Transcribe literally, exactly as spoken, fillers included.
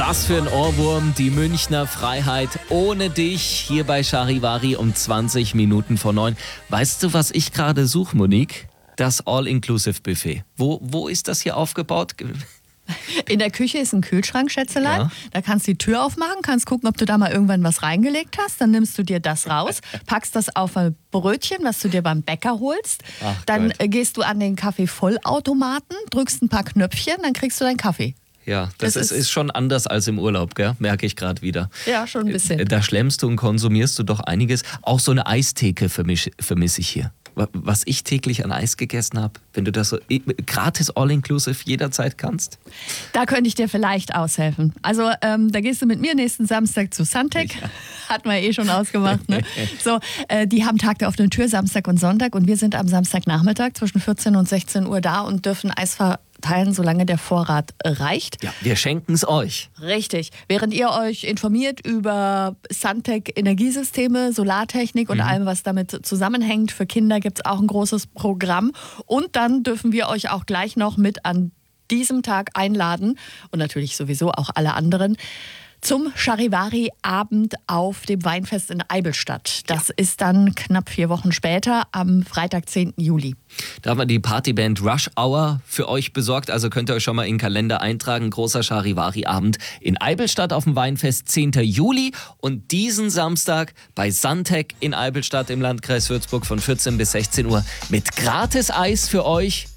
Was für ein Ohrwurm, die Münchner Freiheit ohne dich, hier bei Charivari um zwanzig Minuten vor neun. Weißt du, was ich gerade suche, Monique? Das All-Inclusive-Buffet. Wo, wo ist das hier aufgebaut? In der Küche ist ein Kühlschrank, Schätzelein. Ja. Da kannst du die Tür aufmachen, kannst gucken, ob du da mal irgendwann was reingelegt hast. Dann nimmst du dir das raus, packst das auf ein Brötchen, was du dir beim Bäcker holst. Ach dann Gott. äh, gehst du an den Kaffeevollautomaten, drückst ein paar Knöpfchen, dann kriegst du deinen Kaffee. Ja, das, Das ist, ist- ist schon anders als im Urlaub, gell? Merke ich gerade wieder. Ja, schon ein bisschen. Äh, Da schlemmst du und konsumierst du doch einiges. Auch so eine Eistheke vermisch- vermisse ich hier. Wa- Was ich täglich an Eis gegessen habe, wenn du das so i- gratis all-inclusive jederzeit kannst. Da könnte ich dir vielleicht aushelfen. Also ähm, da gehst du mit mir nächsten Samstag zu Suntec. Hatten wir eh schon ausgemacht. Ne? So, äh, die haben Tag der offenen Tür, Samstag und Sonntag. Und wir sind am Samstagnachmittag zwischen vierzehn und sechzehn Uhr da und dürfen Eis verteilen, solange der Vorrat reicht. Ja, wir schenken es euch. Richtig. Während ihr euch informiert über Suntec Energiesysteme, Solartechnik und allem, was damit zusammenhängt, für Kinder gibt es auch ein großes Programm. Und dann dürfen wir euch auch gleich noch mit an diesem Tag einladen und natürlich sowieso auch alle anderen zum Charivari-Abend auf dem Weinfest in Eibelstadt. Das ist dann knapp vier Wochen später, am Freitag, zehnten Juli. Da haben wir die Partyband Rush Hour für euch besorgt. Also könnt ihr euch schon mal in den Kalender eintragen. Großer Charivari-Abend in Eibelstadt auf dem Weinfest, zehnten Juli. Und diesen Samstag bei Suntec in Eibelstadt im Landkreis Würzburg von vierzehn bis sechzehn Uhr mit gratis Eis für euch.